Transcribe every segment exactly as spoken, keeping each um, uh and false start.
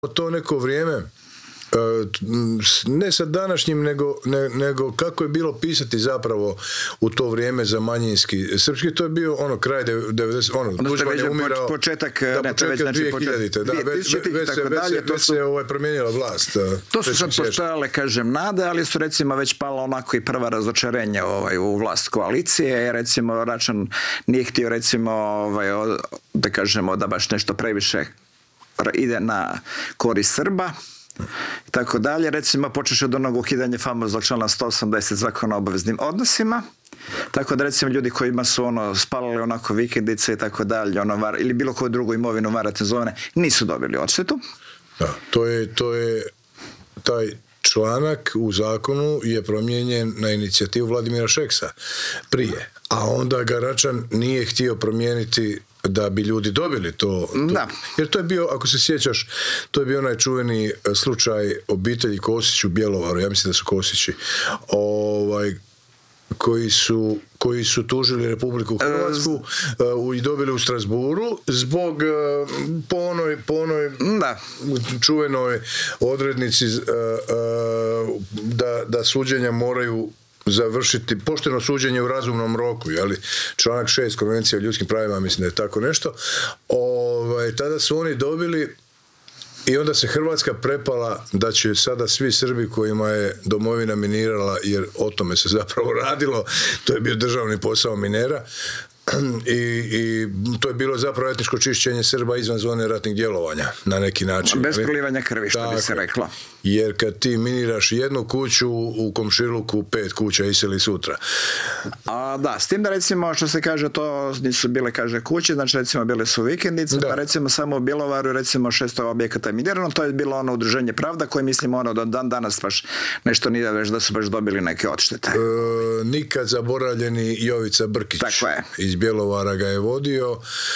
to neko vrijeme, ne sa današnjim, nego, ne, nego kako je bilo pisati zapravo u to vrijeme za manjinski srpski, to je bio ono kraj devedesetih, ono, Tuđman je umirao, početak, da, ne, početak znači, dvije hiljadite, da, već, već, već se, već se, već se ovaj, promijenila vlast. To su sad postojale, kažem, nade, ali su recimo već pala onako i prva razočarenja ovaj, u vlast koalicije, recimo Račan nije htio recimo, ovaj, da kažemo, da baš nešto previše ide na korist Srba, i tako dalje. Recimo, počeš od onog ukidanja famoznog člana sto osamdeset zakona o obaveznim odnosima, tako da recimo ljudi kojima su ono spalali onako vikendice i tako dalje, ono, var, ili bilo koju drugu imovinu varate zone, nisu dobili odštetu. Da, to je, to je taj članak u zakonu je promijenjen na inicijativu Vladimira Šeksa prije, a onda ga Račan nije htio promijeniti da bi ljudi dobili to, to. Da. Jer to je bio, ako se sjećaš, to je bio onaj čuveni slučaj obitelji Kosić u Bjelovaru, ja mislim da su Kosići, ovaj, koji su koji su tužili Republiku Hrvatsku uh, i dobili u Strasburu zbog uh, po onoj, po onoj da. čuvenoj odrednici uh, uh, da, da suđenja moraju završiti pošteno suđenje u razumnom roku, jeli? Članak šest Konvencije o ljudskim pravima, mislim da je tako nešto. Ovaj, tada su oni dobili i onda se Hrvatska prepala da će sada svi Srbi kojima je domovina minirala, jer o tome se zapravo radilo, to je bio državni posao minera, I, i to je bilo zapravo etničko čišćenje Srba izvan zone ratnih djelovanja na neki način. Bez prolivanja krvi, što tako bi se reklo. Jer kad ti miniraš jednu kuću, u komšiluku pet kuća iseli sutra. A, da, s tim da recimo što se kaže, to nisu bile, kaže, kuće, znači recimo bile su vikendice, da. Pa recimo samo u Bjelovaru recimo šesto objekata minirano, to je bilo ono udruženje Pravda koje mislim ono do dan danas baš nešto nije već da su baš dobili neke odštete. E, nikad zaboravljeni Jovica Brkić. Tako je. Iz Bjelovara ga je vodio,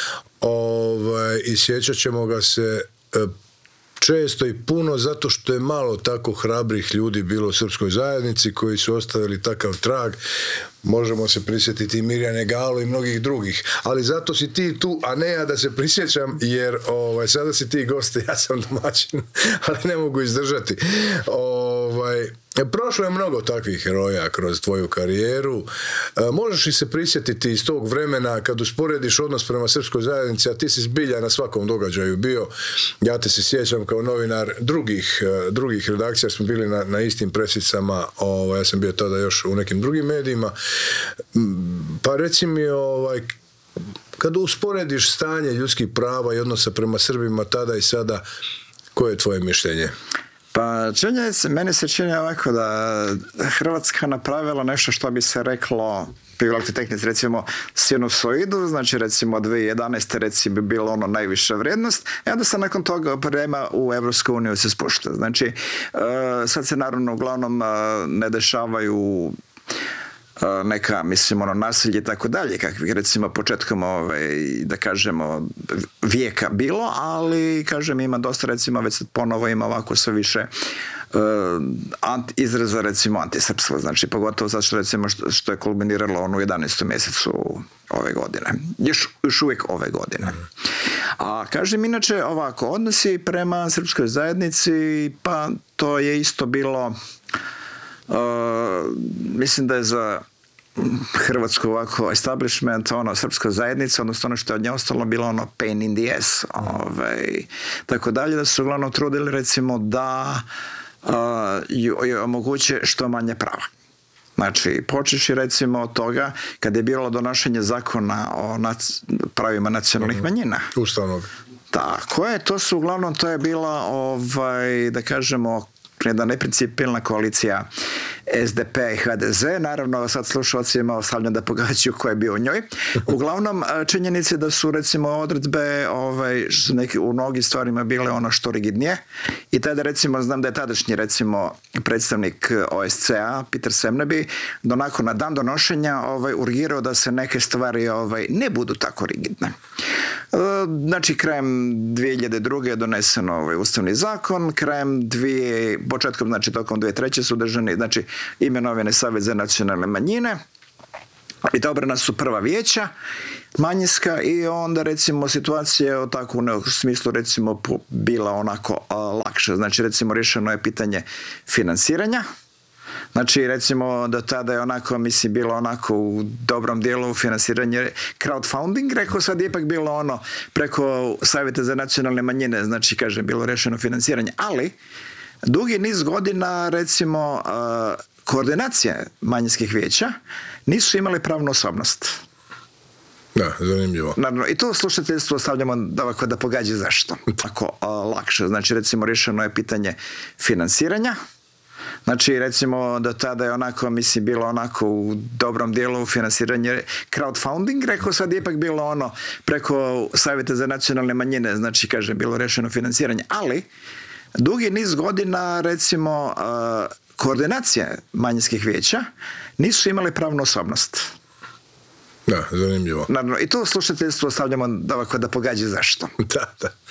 ovaj, i sjećat ćemo ga se e, često i puno zato što je malo tako hrabrih ljudi bilo u srpskoj zajednici koji su ostavili takav trag. Možemo se prisjetiti Mirjane Galo i mnogih drugih, ali zato si ti tu, a ne ja da se prisjećam, jer ovaj, sada si ti gost, ja sam domaćin, ali ne mogu izdržati. Ovaj, prošlo je mnogo takvih heroja kroz tvoju karijeru. E, možeš li se prisjetiti iz tog vremena kad usporediš odnos prema srpskoj zajednici, a ti si zbilja na svakom događaju bio, ja te se sjećam kao novinar drugih, drugih redakcija, smo bili na, na istim presicama, ovaj, ja sam bio tada još u nekim drugim medijima. Pa reci mi, ovaj, kad usporediš stanje ljudskih prava i odnosa prema Srbima tada i sada, koje je tvoje mišljenje? Pa činjenica, meni se čini ovako da Hrvatska napravila nešto što bi se reklo pri tehnici, recimo sinusoidu, znači recimo dvije tisuće jedanaeste recimo bi bilo ono najviša vrijednost, i onda se nakon toga prema u Evropsku uniju se spušta. Znači, sad se naravno uglavnom ne dešavaju neka, mislim, ono, nasilje i tako dalje, kakvih recimo početkom, ovaj, da kažemo, vijeka bilo, ali, kažem, ima dosta, recimo, već ponovo ima ovako sve više uh, anti, izraza, recimo, antisrpstva, znači, pogotovo zato što, recimo, što, što je kulminiralo ono u jedanaestom mjesecu ove godine. Još, još uvijek ove godine. A, kažem, inače, ovako, odnosi prema srpskoj zajednici, pa to je isto bilo... Uh, mislim da je za Hrvatsku ovako establishment, ono, srpska zajednica, odnosno ono što je od nje ostalo bilo ono pain in the ass, ovaj, tako dalje, da su uglavnom trudili recimo da uh, ju omoguće što manje prava. Znači, počeši recimo od toga kad je bilo donošenje zakona o nac- pravima nacionalnih manjina. Ustavnog. Tako je, to su uglavnom, to je bila, ovaj, da kažemo, jedna neprincipijelna koalicija S D P i H D Z, naravno sad slušalcima ostavljam da pogađaju ko je bio u njoj. Uglavnom, činjenice da su recimo odredbe ovaj, neki, u mnogim stvarima bile ono što rigidnije, i tada recimo znam da je tadašnji recimo predstavnik O S C A Peter Semneby donako na dan donošenja ovaj, urgirao da se neke stvari ovaj, ne budu tako rigidne. Znači, krajem dvije hiljade druge je donesen ovaj ustavni zakon, krajem dvije, početkom, znači tokom dvije tisuće treće su držani, znači imenovane Savez za nacionalne manjine, I odabrana su prva vijeća manjinska i onda recimo situacija je tako u smislu recimo bila onako a, lakša. Znači recimo rješeno je pitanje financiranja. Znači recimo do tada je onako, mislim, bilo onako u dobrom dijelu financiranje crowdfunding, rekao sad je ipak bilo ono preko Savjeta za nacionalne manjine, znači kažem bilo rješeno financiranje, ali dugi niz godina recimo a, koordinacije manjinskih vijeća nisu imali pravnu osobnost. Da, zanimljivo. Naravno, i to slušateljstvo ostavljamo da, ovako, da pogađa zašto. Tako a, lakše. Znači recimo rješeno je pitanje financiranja. Znači recimo do tada je onako, mislim, bilo onako u dobrom dijelu financiranje crowdfunding, rekao sad je ipak bilo ono preko Savjeta za nacionalne manjine, znači kažem bilo rješeno financiranje, ali dugi niz godina recimo a, koordinacije manjinskih vijeća nisu imali pravnu osobnost. Da, zanimljivo. Naravno, i to slušateljstvo ostavljamo da, ovako, da pogađa zašto. Da, da.